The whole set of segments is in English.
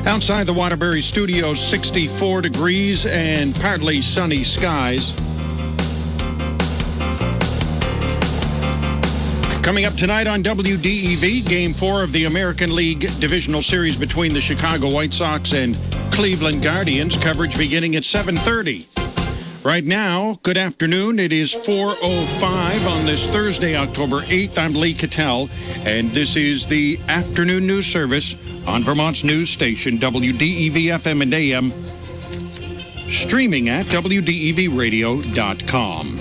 Outside the Waterbury Studios, 64 degrees and partly sunny skies. Coming up tonight on WDEV, Game 4 of the American League Divisional Series between the Chicago White Sox and Cleveland Guardians. Coverage beginning at 7:30. Right now, good afternoon. It is 4:05 on this Thursday, October 8th. I'm Lee Cattell, and this is the afternoon news service on Vermont's news station, WDEV FM and AM, streaming at WDEVradio.com.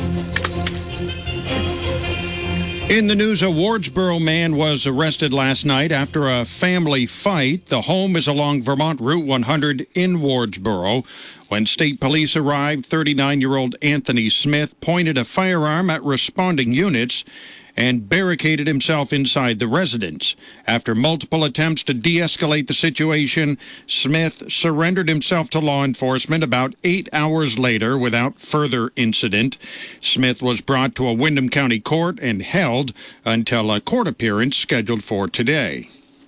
In the news, a Wardsboro man was arrested last night after a family fight. The home is along Vermont Route 100 in Wardsboro. When state police arrived, 39-year-old Anthony Smith pointed a firearm at responding units and barricaded himself inside the residence. After multiple attempts to de-escalate the situation, Smith surrendered himself to law enforcement about 8 hours later without further incident. Smith was brought to a Windham County court and held until a court appearance scheduled for today.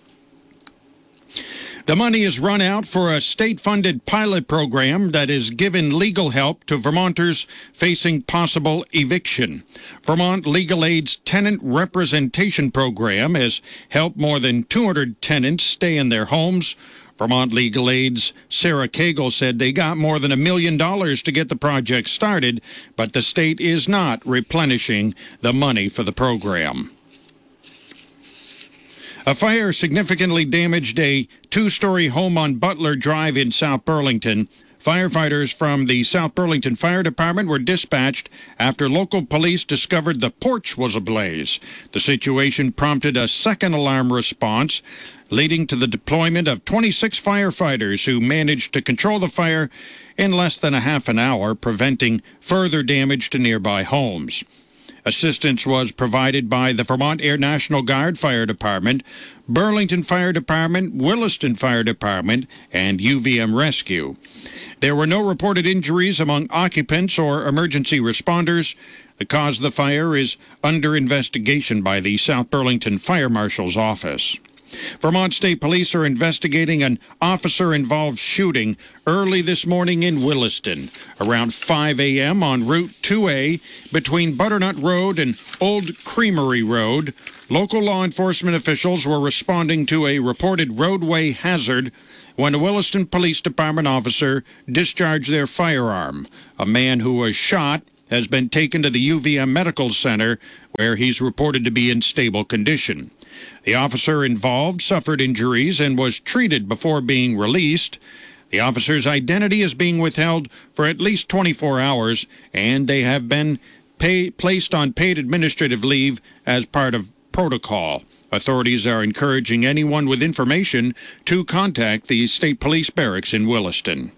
The money is run out for a state-funded pilot program that is given legal help to Vermonters facing possible eviction. Vermont Legal Aid's Tenant Representation Program has helped more than 200 tenants stay in their homes. Vermont Legal Aid's Sarah Cagle said they got more than $1 million to get the project started, but the state is not replenishing the money for the program. A fire significantly damaged a two-story home on Butler Drive in South Burlington. Firefighters from the South Burlington Fire Department were dispatched after local police discovered the porch was ablaze. The situation prompted a second alarm response, leading to the deployment of 26 firefighters who managed to control the fire in less than a half an hour, preventing further damage to nearby homes. Assistance was provided by the Vermont Air National Guard Fire Department, Burlington Fire Department, Williston Fire Department, and UVM Rescue. There were no reported injuries among occupants or emergency responders. The cause of the fire is under investigation by the South Burlington Fire Marshal's office. Vermont State Police are investigating an officer-involved shooting early this morning in Williston. Around 5 a.m. on Route 2A between Butternut Road and Old Creamery Road, local law enforcement officials were responding to a reported roadway hazard when a Williston Police Department officer discharged their firearm. A man who was shot has been taken to the UVM Medical Center, where he's reported to be in stable condition. The officer involved suffered injuries and was treated before being released. The officer's identity is being withheld for at least 24 hours, and they have been placed on paid administrative leave as part of protocol. Authorities are encouraging anyone with information to contact the State Police Barracks in Williston.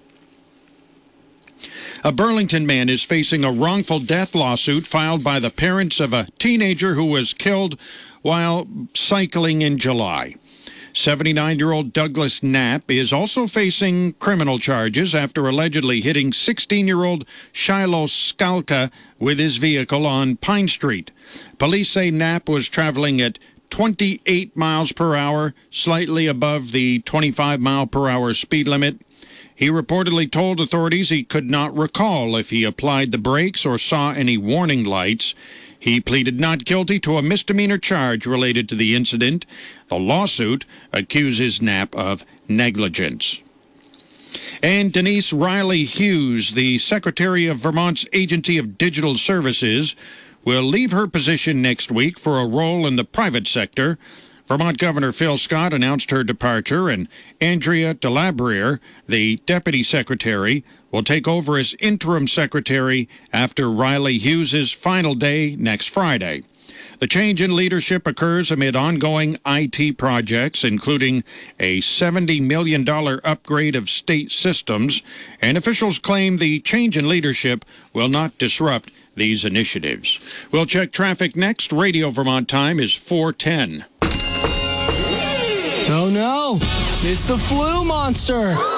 A Burlington man is facing a wrongful death lawsuit filed by the parents of a teenager who was killed while cycling in July. 79-year-old Douglas Knapp is also facing criminal charges after allegedly hitting 16-year-old Shiloh Skalka with his vehicle on Pine Street. Police say Knapp was traveling at 28 miles per hour, slightly above the 25-mile-per-hour speed limit. He reportedly told authorities he could not recall if he applied the brakes or saw any warning lights. He pleaded not guilty to a misdemeanor charge related to the incident. The lawsuit accuses Knapp of negligence. And Denise Riley Hughes, the Secretary of Vermont's Agency of Digital Services, will leave her position next week for a role in the private sector. Vermont Governor Phil Scott announced her departure, and Andrea Delabriere, the Deputy Secretary, will take over as interim secretary after Riley Hughes' final day next Friday. The change in leadership occurs amid ongoing IT projects, including a $70 million upgrade of state systems, and officials claim the change in leadership will not disrupt these initiatives. We'll check traffic next. Radio Vermont time is 4:10. Oh no, it's the flu monster.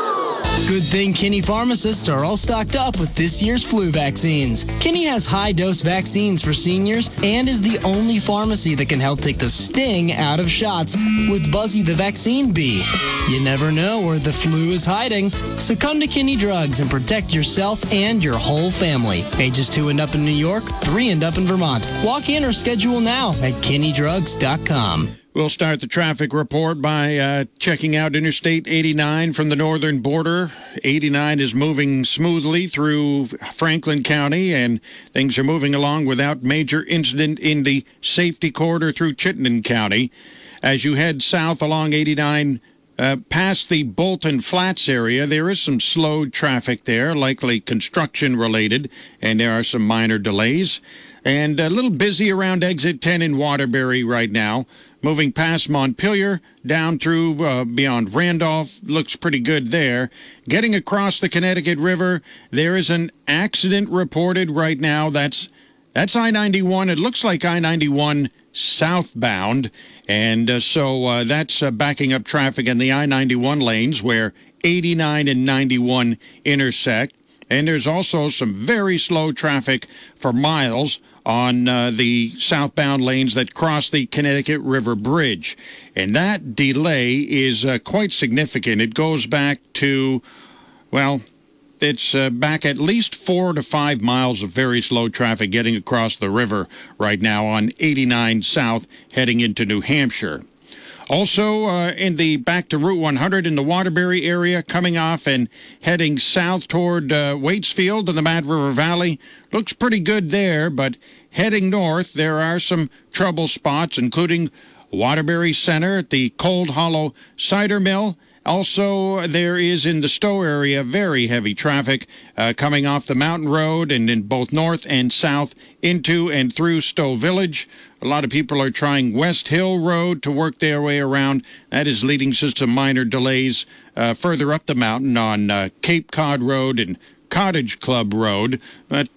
Good thing Kinney pharmacists are all stocked up with this year's flu vaccines. Kinney has high-dose vaccines for seniors and is the only pharmacy that can help take the sting out of shots with Buzzy the Vaccine Bee. You never know where the flu is hiding, so come to Kinney Drugs and protect yourself and your whole family. Ages 2 and up in New York, 3 and up in Vermont. Walk in or schedule now at KinneyDrugs.com. We'll start the traffic report by checking out Interstate 89 from the northern border. 89 is moving smoothly through Franklin County, and things are moving along without major incident in the safety corridor through Chittenden County. As you head south along 89, past the Bolton Flats area, there is some slowed traffic there, likely construction-related, and there are some minor delays. And a little busy around Exit 10 in Waterbury right now. Moving past Montpelier, down through beyond Randolph, looks pretty good there. Getting across the Connecticut River, there is an accident reported right now. That's I-91. It looks like I-91 southbound, and so that's backing up traffic in the I-91 lanes where 89 and 91 intersect. And there's also some very slow traffic for miles on the southbound lanes that cross the Connecticut River Bridge. And that delay is quite significant. It goes back to, well, it's back at least 4 to 5 miles of very slow traffic getting across the river right now on 89 South heading into New Hampshire. Also, in the back to Route 100 in the Waterbury area, coming off and heading south toward Waitsfield in the Mad River Valley. Looks pretty good there, but heading north, there are some trouble spots, including Waterbury Center at the Cold Hollow Cider Mill. Also, there is in the Stowe area very heavy traffic coming off the Mountain Road and in both north and south into and through Stowe Village. A lot of people are trying West Hill Road to work their way around. That is leading to some minor delays further up the mountain on Cape Cod Road and Cottage Club Road. But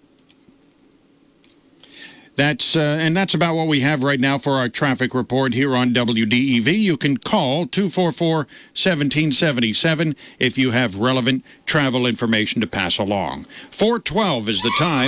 that's about what we have right now for our traffic report here on WDEV. You can call 244-1777 if you have relevant travel information to pass along. 4:12 is the time.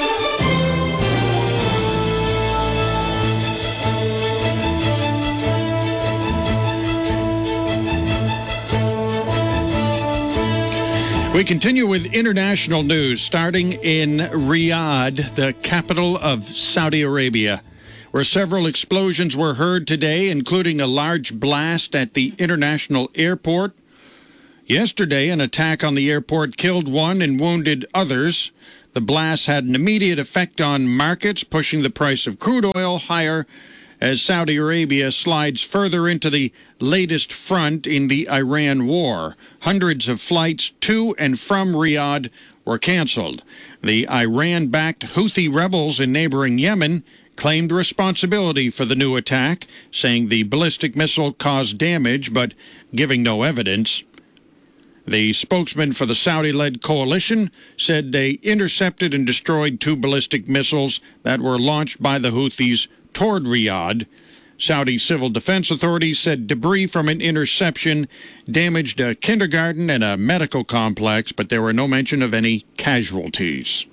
We continue with international news, starting in Riyadh, the capital of Saudi Arabia, where several explosions were heard today, including a large blast at the international airport. Yesterday, an attack on the airport killed one and wounded others. The blast had an immediate effect on markets, pushing the price of crude oil higher as Saudi Arabia slides further into the latest front in the Iran war. Hundreds of flights to and from Riyadh were canceled. The Iran-backed Houthi rebels in neighboring Yemen claimed responsibility for the new attack, saying the ballistic missile caused damage, but giving no evidence. The spokesman for the Saudi-led coalition said they intercepted and destroyed 2 ballistic missiles that were launched by the Houthis toward Riyadh. Saudi civil defense authorities said debris from an interception damaged a kindergarten and a medical complex, but there were no mention of any casualties.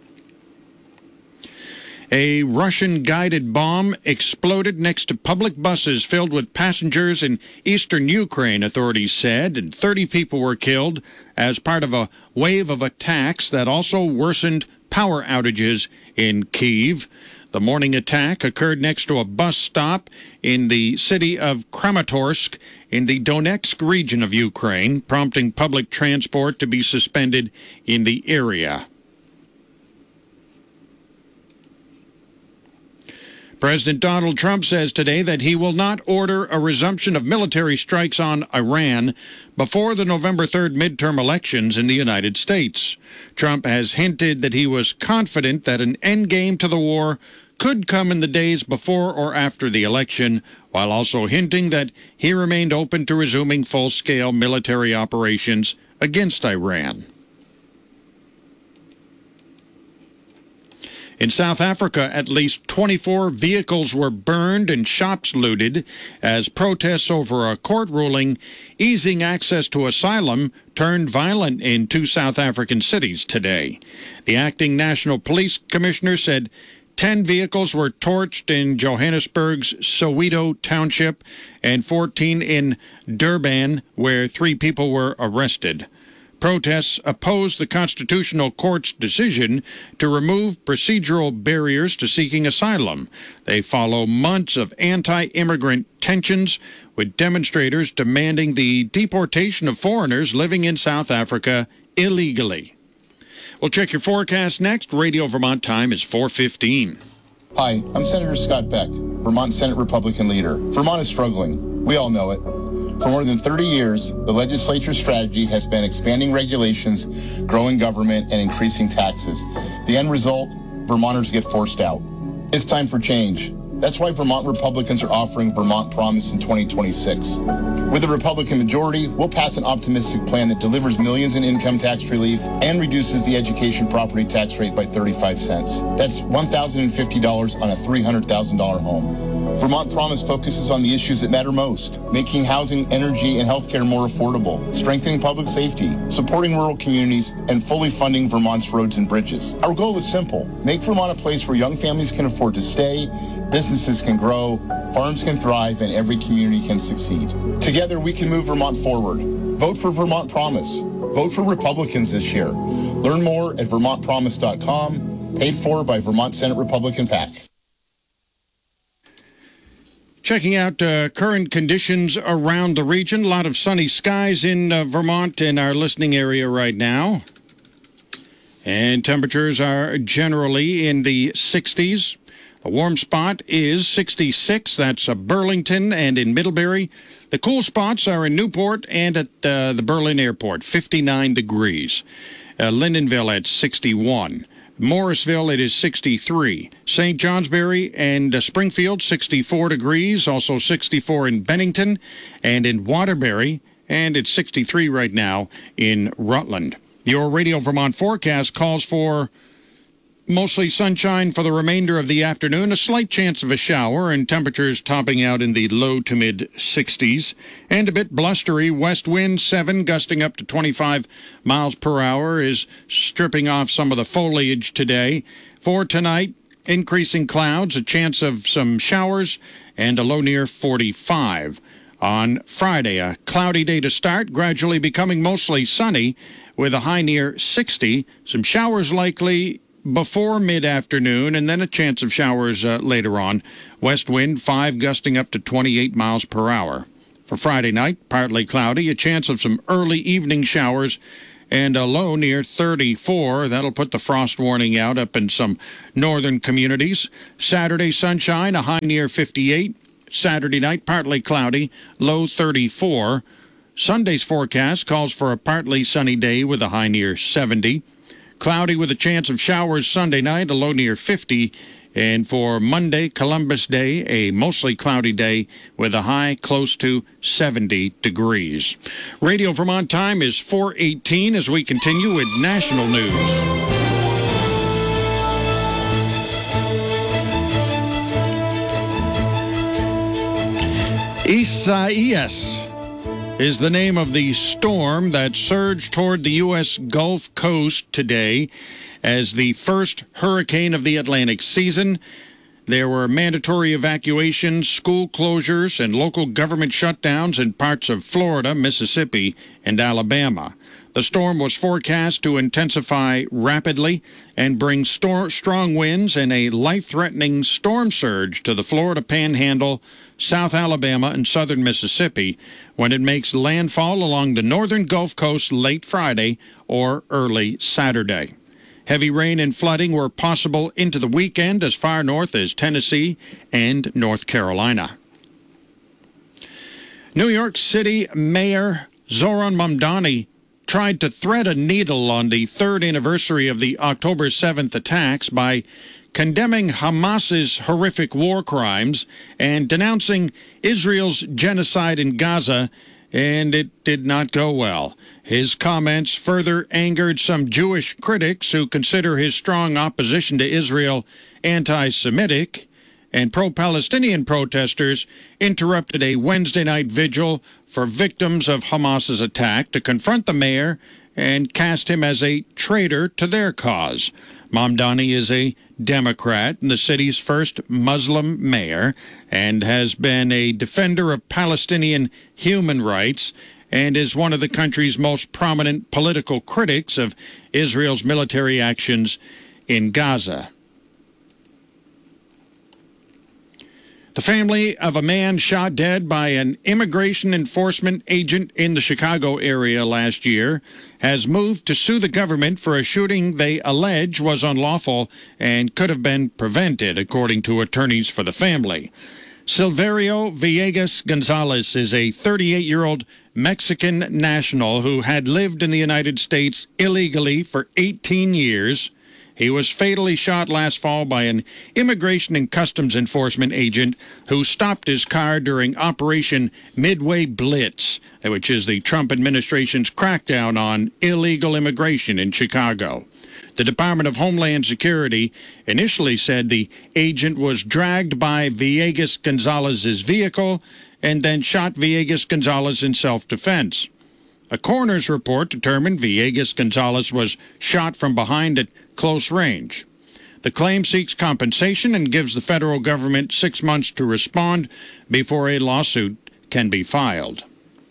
A Russian-guided bomb exploded next to public buses filled with passengers in eastern Ukraine, authorities said, and 30 people were killed as part of a wave of attacks that also worsened power outages in Kyiv. The morning attack occurred next to a bus stop in the city of Kramatorsk in the Donetsk region of Ukraine, prompting public transport to be suspended in the area. President Donald Trump says today that he will not order a resumption of military strikes on Iran before the November 3rd midterm elections in the United States. Trump has hinted that he was confident that an endgame to the war could come in the days before or after the election, while also hinting that he remained open to resuming full-scale military operations against Iran. In South Africa, at least 24 vehicles were burned and shops looted as protests over a court ruling easing access to asylum turned violent in 2 South African cities today. The acting National Police Commissioner said 10 vehicles were torched in Johannesburg's Soweto Township and 14 in Durban, where 3 people were arrested. Protests oppose the Constitutional Court's decision to remove procedural barriers to seeking asylum. They follow months of anti-immigrant tensions, with demonstrators demanding the deportation of foreigners living in South Africa illegally. We'll check your forecast next. Radio Vermont time is 4:15. Hi, I'm Senator Scott Beck, Vermont Senate Republican leader. Vermont is struggling. We all know it. For more than 30 years, the legislature's strategy has been expanding regulations, growing government, and increasing taxes. The end result, Vermonters get forced out. It's time for change. That's why Vermont Republicans are offering Vermont Promise in 2026. With a Republican majority, we'll pass an optimistic plan that delivers millions in income tax relief and reduces the education property tax rate by 35 cents. That's $1,050 on a $300,000 home. Vermont Promise focuses on the issues that matter most, making housing, energy, and healthcare more affordable, strengthening public safety, supporting rural communities, and fully funding Vermont's roads and bridges. Our goal is simple: make Vermont a place where young families can afford to stay, businesses can grow, farms can thrive, and every community can succeed. Together, we can move Vermont forward. Vote for Vermont Promise. Vote for Republicans this year. Learn more at vermontpromise.com, paid for by Vermont Senate Republican PAC. Checking out current conditions around the region. A lot of sunny skies in Vermont in our listening area right now. And temperatures are generally in the 60s. A warm spot is 66. That's Burlington and in Middlebury. The cool spots are in Newport and at the Berlin Airport, 59 degrees. Lindenville at 61. Morrisville, it is 63. St. Johnsbury and Springfield, 64 degrees. Also 64 in Bennington and in Waterbury. And it's 63 right now in Rutland. Your Radio Vermont forecast calls for mostly sunshine for the remainder of the afternoon, a slight chance of a shower, and temperatures topping out in the low to mid-60s. And a bit blustery. West wind 7, gusting up to 25 miles per hour, is stripping off some of the foliage today. For tonight, increasing clouds, a chance of some showers, and a low near 45. On Friday, a cloudy day to start, gradually becoming mostly sunny, with a high near 60. Some showers likely before mid-afternoon, and then a chance of showers later on. West wind 5, gusting up to 28 miles per hour. For Friday night, partly cloudy, a chance of some early evening showers, and a low near 34. That'll put the frost warning out up in some northern communities. Saturday, sunshine, a high near 58. Saturday night, partly cloudy, low 34. Sunday's forecast calls for a partly sunny day with a high near 70. Cloudy with a chance of showers Sunday night, a low near 50. And for Monday, Columbus Day, a mostly cloudy day with a high close to 70 degrees. Radio Vermont time is 4:18 as we continue with national news. Isaias is the name of the storm that surged toward the U.S. Gulf Coast today as the first hurricane of the Atlantic season. There were mandatory evacuations, school closures, and local government shutdowns in parts of Florida, Mississippi, and Alabama. The storm was forecast to intensify rapidly and bring strong winds and a life-threatening storm surge to the Florida Panhandle, South Alabama, and southern Mississippi when it makes landfall along the northern Gulf Coast late Friday or early Saturday. Heavy rain and flooding were possible into the weekend as far north as Tennessee and North Carolina. New York City Mayor Zohran Mamdani tried to thread a needle on the third anniversary of the October 7th attacks by condemning Hamas's horrific war crimes and denouncing Israel's genocide in Gaza and it did not go well. His comments further angered some Jewish critics who consider his strong opposition to Israel anti-Semitic, and pro-Palestinian protesters interrupted a Wednesday night vigil for victims of Hamas's attack to confront the mayor and cast him as a traitor to their cause. Mamdani is a Democrat and the city's first Muslim mayor and has been a defender of Palestinian human rights and is one of the country's most prominent political critics of Israel's military actions in Gaza. The family of a man shot dead by an immigration enforcement agent in the Chicago area last year has moved to sue the government for a shooting they allege was unlawful and could have been prevented, according to attorneys for the family. Silverio Villegas Gonzalez is a 38-year-old Mexican national who had lived in the United States illegally for 18 years. He was fatally shot last fall by an Immigration and Customs Enforcement agent who stopped his car during Operation Midway Blitz, which is the Trump administration's crackdown on illegal immigration in Chicago. The Department of Homeland Security initially said the agent was dragged by Villegas Gonzalez's vehicle and then shot Villegas Gonzalez in self-defense. A coroner's report determined Villegas Gonzalez was shot from behind at close range. The claim seeks compensation and gives the federal government 6 months to respond before a lawsuit can be filed.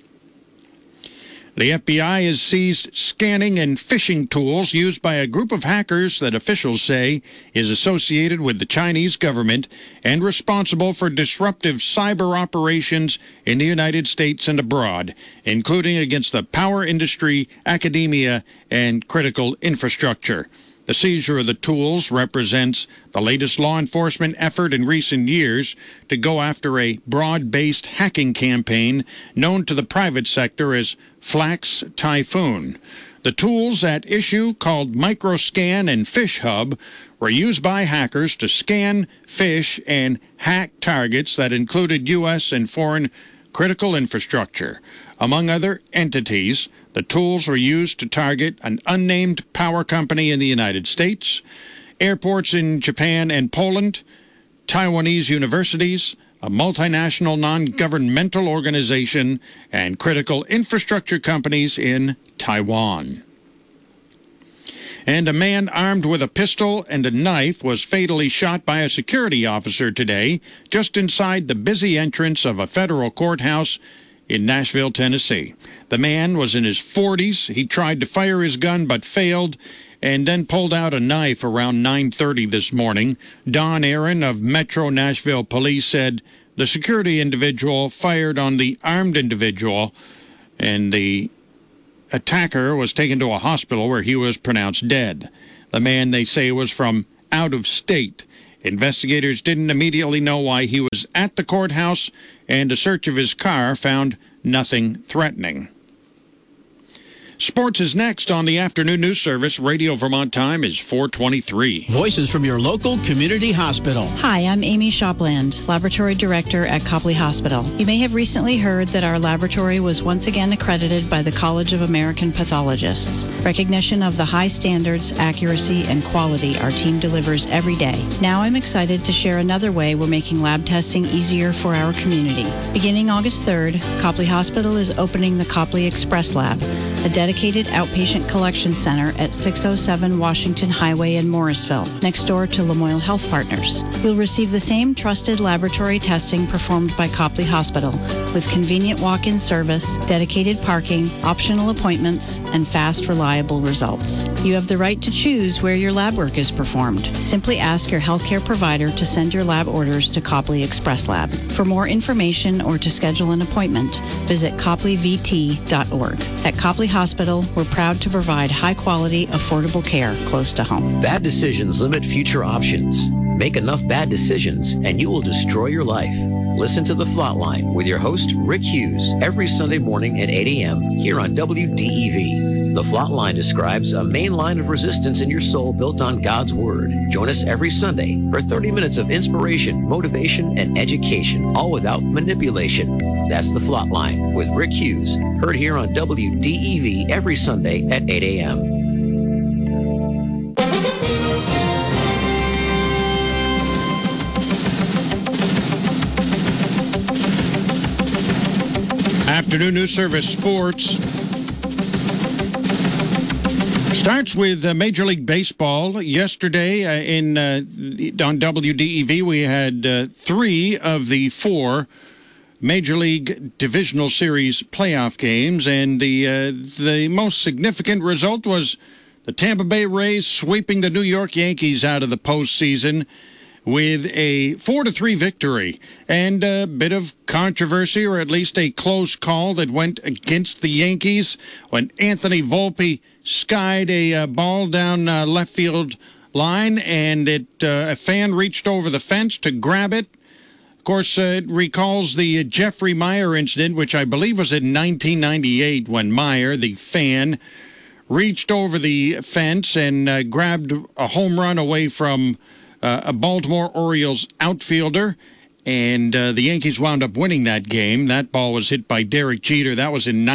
The FBI has seized scanning and phishing tools used by a group of hackers that officials say is associated with the Chinese government and responsible for disruptive cyber operations in the United States and abroad, including against the power industry, academia, and critical infrastructure. The seizure of the tools represents the latest law enforcement effort in recent years to go after a broad-based hacking campaign known to the private sector as Flax Typhoon. The tools at issue, called Microscan and PhishHub, were used by hackers to scan, phish, and hack targets that included U.S. and foreign critical infrastructure. Among other entities, the tools were used to target an unnamed power company in the United States, airports in Japan and Poland, Taiwanese universities, a multinational non-governmental organization, and critical infrastructure companies in Taiwan. And a man armed with a pistol and a knife was fatally shot by a security officer today just inside the busy entrance of a federal courthouse in Nashville, Tennessee. The man was in his 40s. He tried to fire his gun but failed and then pulled out a knife around 9:30 this morning. Don Aaron of Metro Nashville Police said the security individual fired on the armed individual, and the attacker was taken to a hospital where he was pronounced dead. The man, they say, was from out of state. Investigators didn't immediately know why he was at the courthouse, and a search of his car found nothing threatening. Sports is next on the afternoon news service. Radio Vermont time is 4:23. Voices from your local community hospital. Hi, I'm Amy Shopland, Laboratory Director at Copley Hospital. You may have recently heard that our laboratory was once again accredited by the College of American Pathologists. Recognition of the high standards, accuracy, and quality our team delivers every day. Now I'm excited to share another way we're making lab testing easier for our community. Beginning August 3rd, Copley Hospital is opening the Copley Express Lab, a dedicated outpatient collection center at 607 Washington Highway in Morrisville, next door to Lamoille Health Partners. You'll receive the same trusted laboratory testing performed by Copley Hospital, with convenient walk-in service, dedicated parking, optional appointments, and fast, reliable results. You have the right to choose where your lab work is performed. Simply ask your healthcare provider to send your lab orders to Copley Express Lab. For more information or to schedule an appointment, visit copleyvt.org. At Copley Hospital, we're proud to provide high-quality, affordable care close to home. Bad decisions limit future options. Make enough bad decisions, and you will destroy your life. Listen to The Flatline with your host, Rick Hughes, every Sunday morning at 8 a.m. here on WDEV. The Flatline describes a main line of resistance in your soul built on God's Word. Join us every Sunday for 30 minutes of inspiration, motivation, and education, all without manipulation. That's the Flatline with Rick Hughes, heard here on WDEV every Sunday at 8 a.m. Afternoon News Service Sports starts with Major League Baseball. Yesterday on WDEV, we had 3 of the 4 Major League Divisional Series playoff games, and the most significant result was the Tampa Bay Rays sweeping the New York Yankees out of the postseason with a 4-3 victory, and a bit of controversy, or at least a close call that went against the Yankees when Anthony Volpe skied a ball down left field line, and a fan reached over the fence to grab it. Of course, it recalls the Jeffrey Meyer incident, which I believe was in 1998, when Meyer, the fan, reached over the fence and grabbed a home run away from a Baltimore Orioles outfielder, and the Yankees wound up winning that game. That ball was hit by Derek Jeter. That was in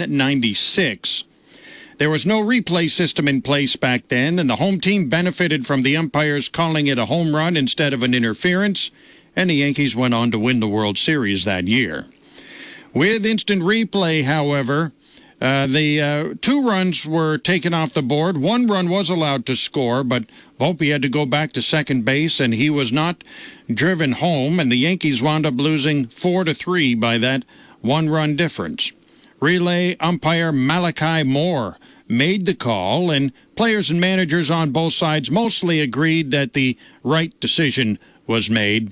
1996. There was no replay system in place back then, and the home team benefited from the umpires calling it a home run instead of an interference, and the Yankees went on to win the World Series that year. With instant replay, however, the 2 runs were taken off the board. 1 run was allowed to score, but Volpe had to go back to second base, and he was not driven home, and the Yankees wound up losing 4-3 by that 1-run difference. Relay umpire Malachi Moore made the call, and players and managers on both sides mostly agreed that the right decision was made.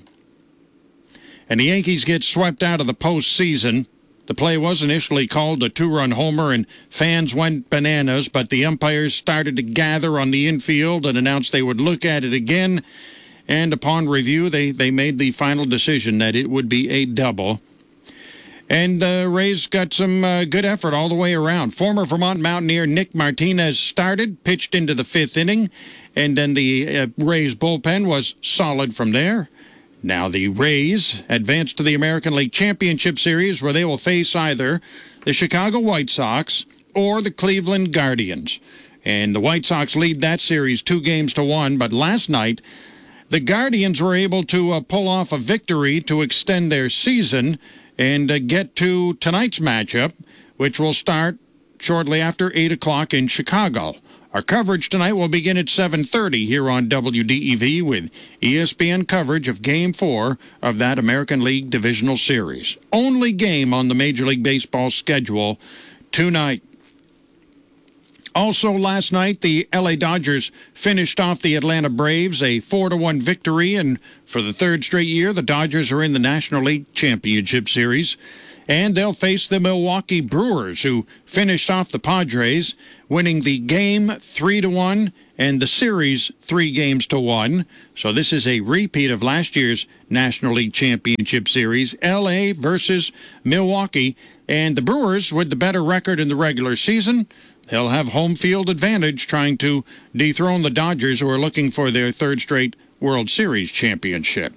And the Yankees get swept out of the postseason. The play was initially called a 2-run homer, and fans went bananas, but the umpires started to gather on the infield and announced they would look at it again. And upon review, they made the final decision that it would be a double. And the Rays got some good effort all the way around. Former Vermont Mountaineer Nick Martinez started, pitched into the 5th inning, and then the Rays bullpen was solid from there. Now the Rays advance to the American League Championship Series, where they will face either the Chicago White Sox or the Cleveland Guardians. And the White Sox lead that series 2-1, but last night the Guardians were able to pull off a victory to extend their season and get to tonight's matchup, which will start shortly after 8 o'clock in Chicago. Our coverage tonight will begin at 7:30 here on WDEV with ESPN coverage of Game 4 of that American League Divisional Series. Only game on the Major League Baseball schedule tonight. Also last night, the LA Dodgers finished off the Atlanta Braves, a 4-1 victory, and for the 3rd straight year, the Dodgers are in the National League Championship Series. And they'll face the Milwaukee Brewers, who finished off the Padres, winning the game 3-1 and the series 3-1. So this is a repeat of last year's National League Championship Series, L.A. versus Milwaukee. And the Brewers, with the better record in the regular season, they'll have home field advantage trying to dethrone the Dodgers, who are looking for their 3rd straight World Series championship.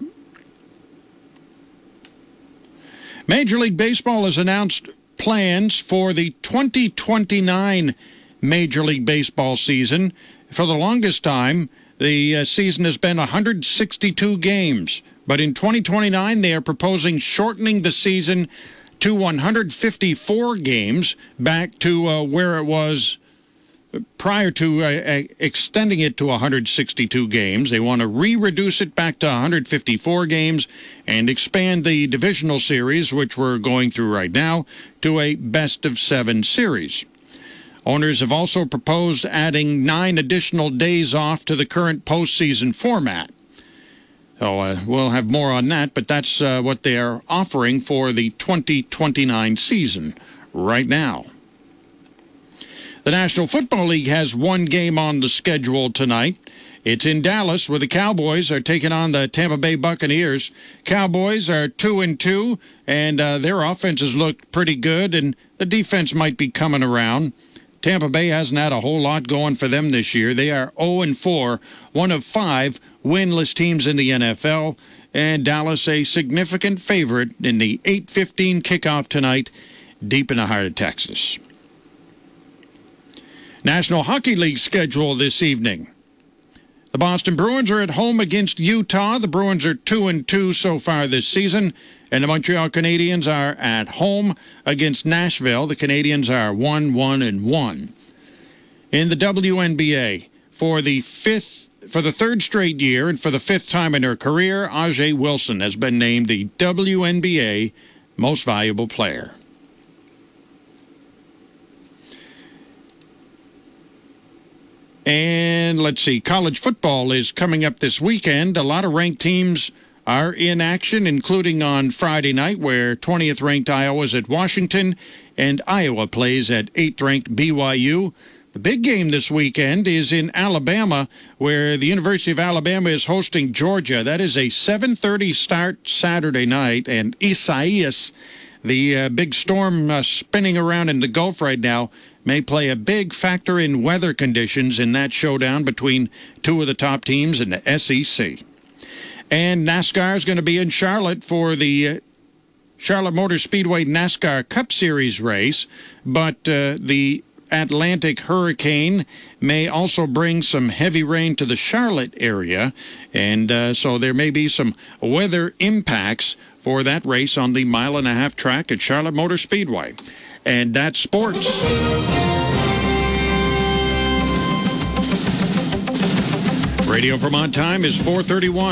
Major League Baseball has announced plans for the 2029 Major League Baseball season. For the longest time, the season has been 162 games. But in 2029, they are proposing shortening the season to 154 games, back to where it was prior to extending it to 162 games. They want to reduce it back to 154 games and expand the divisional series, which we're going through right now, to a best-of-7 series. Owners have also proposed adding 9 additional days off to the current postseason format. So we'll have more on that, but that's what they are offering for the 2029 season right now. The National Football League has 1 game on the schedule tonight. It's in Dallas, where the Cowboys are taking on the Tampa Bay Buccaneers. Cowboys are 2-2, and their offenses look pretty good, and the defense might be coming around. Tampa Bay hasn't had a whole lot going for them this year. They are 0-4, one of 5 winless teams in the NFL, and Dallas a significant favorite in the 8:15 kickoff tonight deep in the heart of Texas. National Hockey League schedule this evening. The Boston Bruins are at home against Utah. The Bruins are 2-2 so far this season, and the Montreal Canadiens are at home against Nashville. The Canadiens are 1-1-1. In the WNBA, for the third straight year and for the fifth time in her career, Ajay Wilson has been named the WNBA Most Valuable Player. And let's see, college football is coming up this weekend. A lot of ranked teams are in action, including on Friday night, where 20th ranked Iowa is at Washington, and Iowa plays at 8th ranked BYU. The big game this weekend is in Alabama, where the University of Alabama is hosting Georgia. That is a 7:30 start Saturday night, and Isaias, the big storm spinning around in the Gulf right now, may play a big factor in weather conditions in that showdown between two of the top teams in the SEC. And NASCAR is going to be in Charlotte for the Charlotte Motor Speedway NASCAR Cup Series race, but the Atlantic hurricane may also bring some heavy rain to the Charlotte area, and so there may be some weather impacts for that race on the mile-and-a-half track at Charlotte Motor Speedway. And that's sports. Radio Vermont time is 4:31.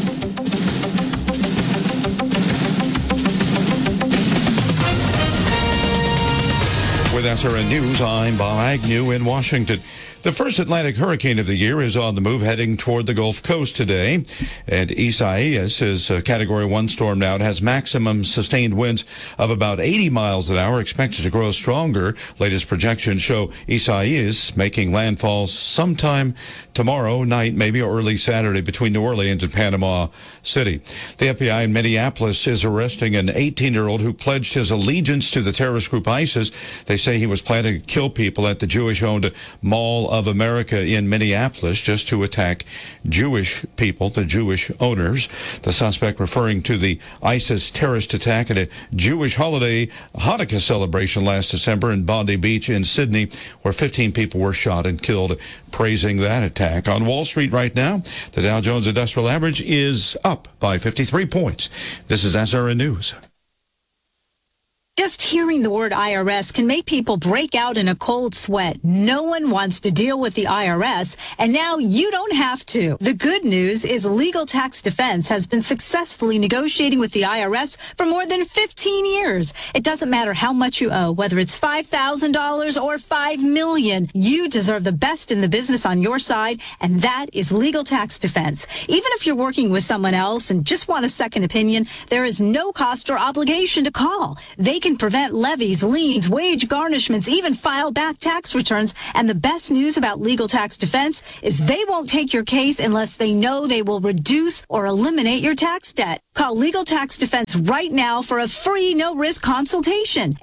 With SRN News, I'm Bob Agnew in Washington. The first Atlantic hurricane of the year is on the move, heading toward the Gulf Coast today. And Isaias is a Category 1 storm now. It has maximum sustained winds of about 80 miles an hour, expected to grow stronger. Latest projections show Isaias making landfall sometime tomorrow night, maybe early Saturday, between New Orleans and Panama City. The FBI in Minneapolis is arresting an 18-year-old who pledged his allegiance to the terrorist group ISIS. They say he was planning to kill people at the Jewish-owned Mall of America in Minneapolis just to attack Jewish people, the Jewish owners. The suspect referring to the ISIS terrorist attack at a Jewish holiday Hanukkah celebration last December in Bondi Beach in Sydney, where 15 people were shot and killed, praising that attack. On Wall Street right now, the Dow Jones Industrial Average is up by 53 points. This is SRN News. Just hearing the word IRS can make people break out in a cold sweat. No one wants to deal with the IRS, and now you don't have to. The good news is Legal Tax Defense has been successfully negotiating with the IRS for more than 15 years. It doesn't matter how much you owe, whether it's $5,000 or $5 million. You deserve the best in the business on your side, and that is Legal Tax Defense. Even if you're working with someone else and just want a second opinion, there is no cost or obligation to call. They can prevent levies, liens, wage garnishments, even file back tax returns. And the best news about Legal Tax Defense is they won't take your case unless they know they will reduce or eliminate your tax debt. Call Legal Tax Defense right now for a free no-risk consultation.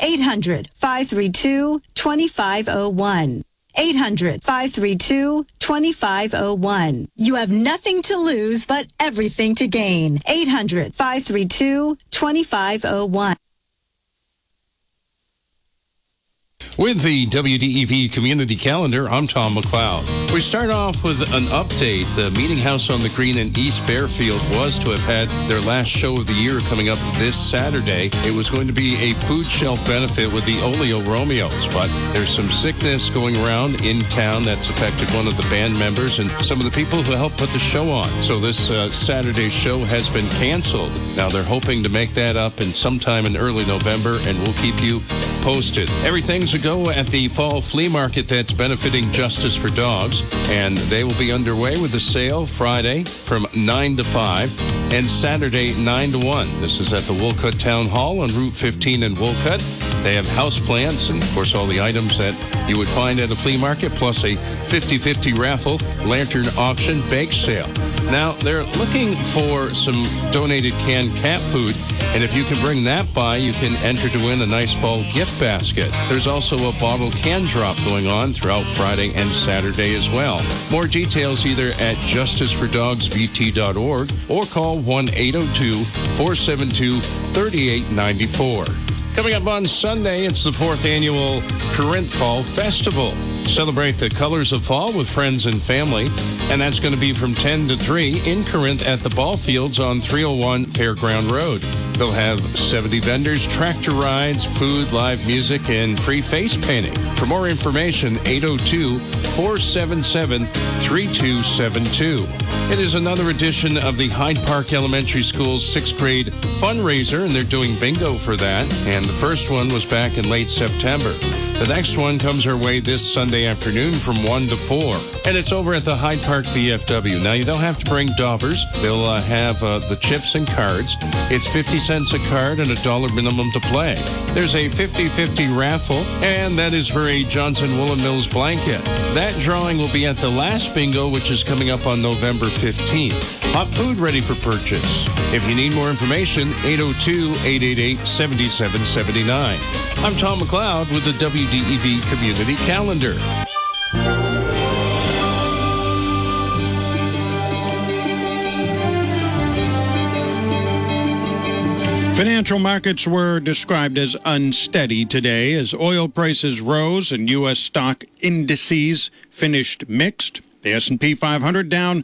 800-532-2501. 800-532-2501. You have nothing to lose but everything to gain. 800-532-2501. With the WDEV Community Calendar, I'm Tom McLeod. We start off with an update. The Meeting House on the Green in East Fairfield was to have had their last show of the year coming up this Saturday. It was going to be a food shelf benefit with the Oleo Romeos, but there's some sickness going around in town that's affected one of the band members and some of the people who helped put the show on. So this Saturday's show has been canceled. Now they're hoping to make that up in sometime in early November, and we'll keep you posted. Everything's a go at the fall flea market that's benefiting Justice for Dogs, and they will be underway with the sale Friday from 9 to 5 and Saturday 9 to 1. This is at the Wolcott Town Hall on Route 15 in Wolcott. They have house plants and, of course, all the items that you would find at a flea market, plus a 50-50 raffle, lantern auction, bake sale. Now, they're looking for some donated canned cat food, and if you can bring that by, you can enter to win a nice fall gift basket. There's also a bottle can drop going on throughout Friday and Saturday as well. More details either at justicefordogsvt.org or call 1-802-472-3894. Coming up on Sunday, it's the 4th annual Corinth Fall Festival. Celebrate the colors of fall with friends and family, and that's going to be from 10 to 3 in Corinth at the ball fields on 301 Fairground Road. They'll have 70 vendors, tractor rides, food, live music, and free face painting. For more information, 802-477-3272. It is another edition of the Hyde Park Elementary School's 6th grade fundraiser, and they're doing bingo for that. And the first one was back in late September. The next one comes our way this Sunday afternoon from 1 to 4. And it's over at the Hyde Park VFW. Now, you don't have to bring daubers. They'll have the chips and cards. It's 50 cents a card and $1 minimum to play. There's a 50-50 raffle, and that is for a Johnson Woolen Mills blanket. That drawing will be at the last bingo, which is coming up on November 15th. Hot food ready for purchase. If you need more information, 802-888-7779. I'm Tom McLeod with the WDEV Community Calendar. Financial markets were described as unsteady today as oil prices rose and U.S. stock indices finished mixed. The S&P 500 down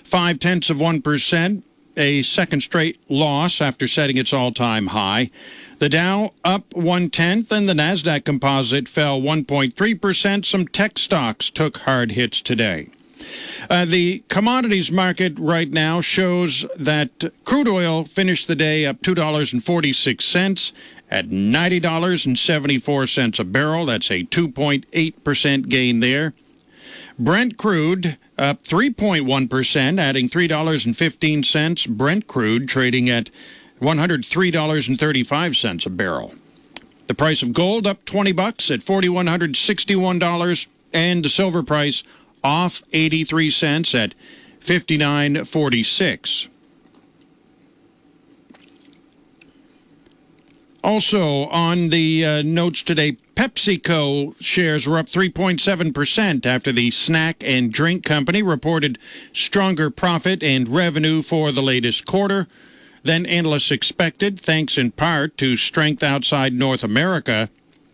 0.5%, a second straight loss after setting its all-time high. The Dow up 0.1%, and the Nasdaq Composite fell 1.3%. Some tech stocks took hard hits today. The commodities market right now shows that crude oil finished the day up $2.46 at $90.74 a barrel. That's a 2.8% gain there. Brent crude up 3.1%, adding $3.15. Brent crude trading at $103.35 a barrel. The price of gold up $20 at $4,161, and the silver price off 83 cents at $59.46. Also on the notes today, PepsiCo shares were up 3.7% after the snack and drink company reported stronger profit and revenue for the latest quarter than analysts expected, thanks in part to strength outside North America.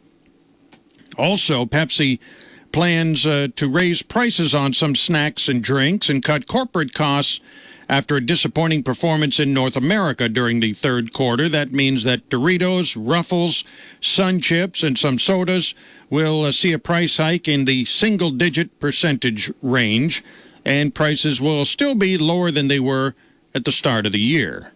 Also, Pepsi plans to raise prices on some snacks and drinks and cut corporate costs after a disappointing performance in North America during the third quarter. That means that Doritos, Ruffles, Sun Chips, and some sodas will see a price hike in the single-digit percentage range, and prices will still be lower than they were at the start of the year.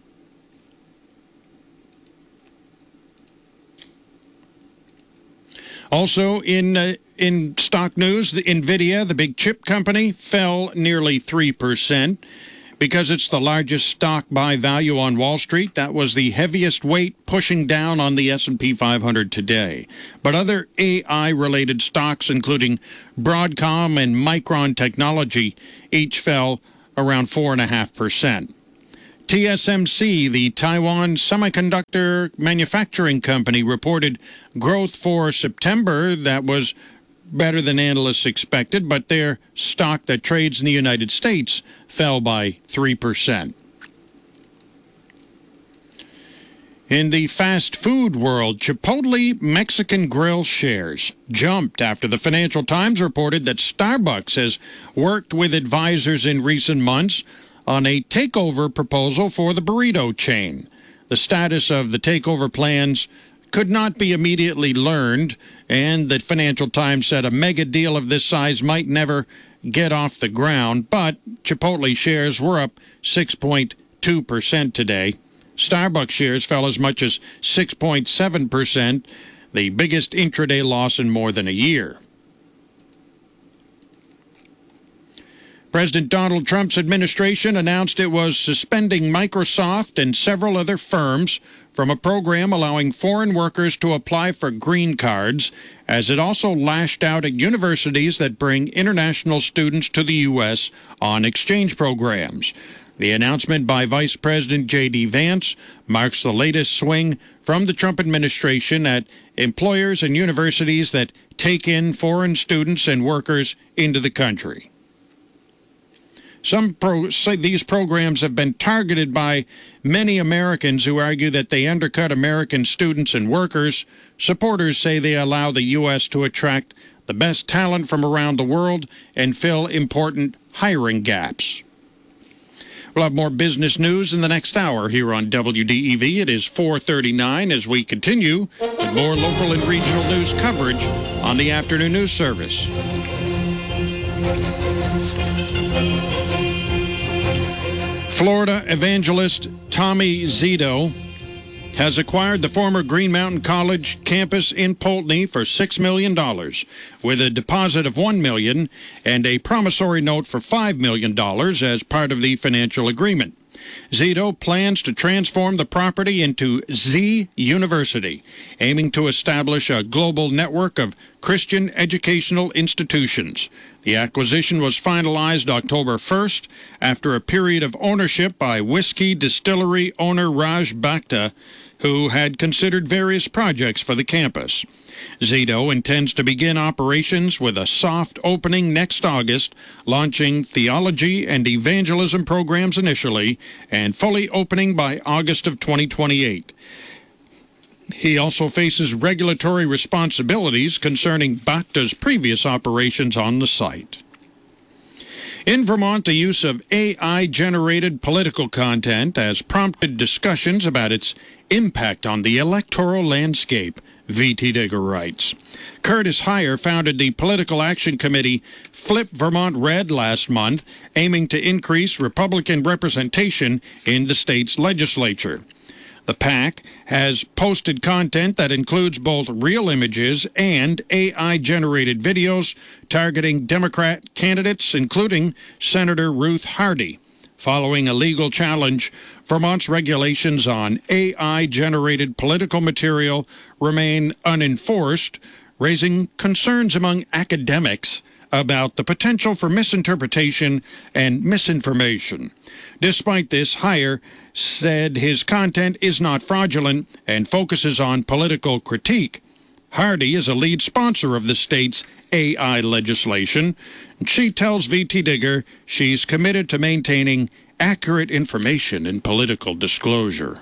Also, in stock news, the NVIDIA, the big chip company, fell nearly 3% because it's the largest stock by value on Wall Street. That was the heaviest weight pushing down on the S&P 500 today. But other AI-related stocks, including Broadcom and Micron Technology, each fell around 4.5%. TSMC, the Taiwan semiconductor manufacturing company, reported growth for September that was better than analysts expected, but their stock that trades in the United States fell by 3%. In the fast food world, Chipotle Mexican Grill shares jumped after the Financial Times reported that Starbucks has worked with advisors in recent months on a takeover proposal for the burrito chain. The status of the takeover plans could not be immediately learned, and the Financial Times said a mega deal of this size might never get off the ground, but Chipotle shares were up 6.2% today. Starbucks shares fell as much as 6.7%, the biggest intraday loss in more than a year. President Donald Trump's administration announced it was suspending Microsoft and several other firms from a program allowing foreign workers to apply for green cards, as it also lashed out at universities that bring international students to the U.S. on exchange programs. The announcement by Vice President J.D. Vance marks the latest swing from the Trump administration at employers and universities that take in foreign students and workers into the country. These programs have been targeted by many Americans who argue that they undercut American students and workers. Supporters say they allow the U.S. to attract the best talent from around the world and fill important hiring gaps. We'll have more business news in the next hour here on WDEV. It is 4:39 as we continue with more local and regional news coverage on the afternoon news service. Florida evangelist Tommy Zito has acquired the former Green Mountain College campus in Poultney for $6 million, with a deposit of $1 million and a promissory note for $5 million as part of the financial agreement. Zito plans to transform the property into Z University, aiming to establish a global network of Christian educational institutions. The acquisition was finalized October 1st after a period of ownership by whiskey distillery owner Raj Bhakta, who had considered various projects for the campus. Zito intends to begin operations with a soft opening next August, launching theology and evangelism programs initially, and fully opening by August of 2028. He also faces regulatory responsibilities concerning Bhakta's previous operations on the site. In Vermont, the use of AI-generated political content has prompted discussions about its impact on the electoral landscape, V.T. Digger writes. Curtis Heyer founded the political action committee Flip Vermont Red last month, aiming to increase Republican representation in the state's legislature. The PAC has posted content that includes both real images and AI-generated videos targeting Democrat candidates, including Senator Ruth Hardy. Following a legal challenge, Vermont's regulations on AI-generated political material remain unenforced, raising concerns among academics about the potential for misinterpretation and misinformation. Despite this, Heyer said his content is not fraudulent and focuses on political critique. Hardy is a lead sponsor of the state's AI legislation. She tells V.T. Digger she's committed to maintaining accurate information in political disclosure.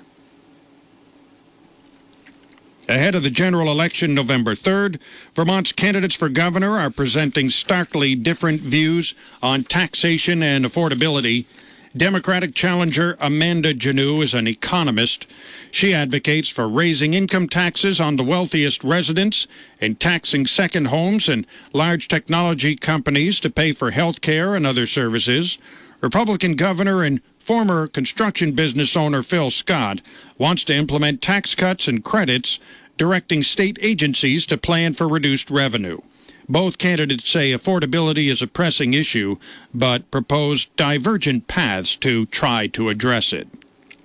Ahead of the general election November 3rd, Vermont's candidates for governor are presenting starkly different views on taxation and affordability. Democratic challenger Amanda Janoo is an economist. She advocates for raising income taxes on the wealthiest residents and taxing second homes and large technology companies to pay for health care and other services. Republican governor and former construction business owner Phil Scott wants to implement tax cuts and credits, directing state agencies to plan for reduced revenue. Both candidates say affordability is a pressing issue, but propose divergent paths to try to address it.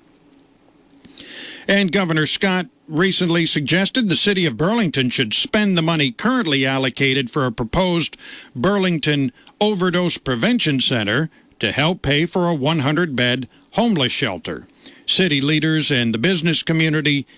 And Governor Scott recently suggested the city of Burlington should spend the money currently allocated for a proposed Burlington Overdose Prevention Center to help pay for a 100-bed homeless shelter. City leaders and the business community